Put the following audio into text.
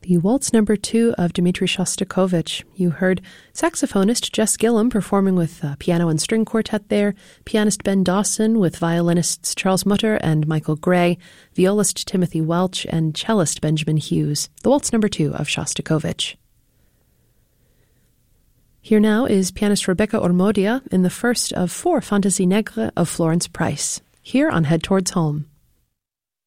The Waltz Number 2 of Dmitri Shostakovich. You heard saxophonist Jess Gillum performing with piano and string quartet there, pianist Ben Dawson with violinists Charles Mutter and Michael Gray, violist Timothy Welch, and cellist Benjamin Hughes. The Waltz Number 2 of Shostakovich. Here now is pianist Rebecca Ormodia in the first of 4 Fantasies Negres of Florence Price, here on Head Towards Home.